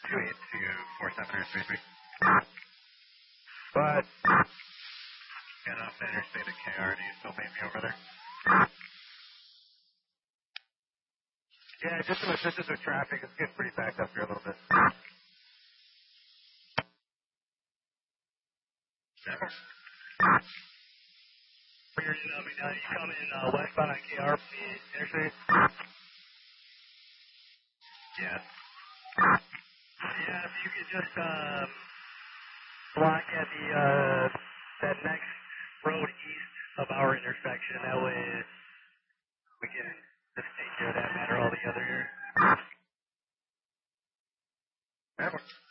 2824733. But get off the interstate at KR. Do you still meet me over there? Yeah, just some assistance with traffic. It's getting pretty backed up here a little bit. Never. For your tsunami, now you come in westbound on KR interstate? Yeah. Yeah, if you could just block at the that next road east of our intersection, that way we can just take care of that matter all together here.